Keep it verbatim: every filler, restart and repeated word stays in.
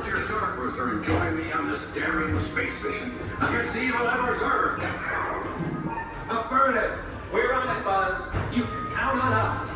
reports your Star Cruiser and join me on this daring space mission against the evil Emperor's Earth. Affirmative. We're on it, Buzz. You can count on us.